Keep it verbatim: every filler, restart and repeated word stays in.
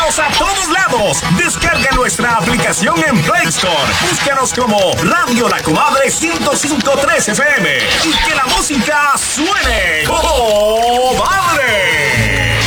Escúchanos a todos lados. Descarga nuestra aplicación en Play Store. Búscanos como Radio La Comadre ciento cinco punto tres F M y que la música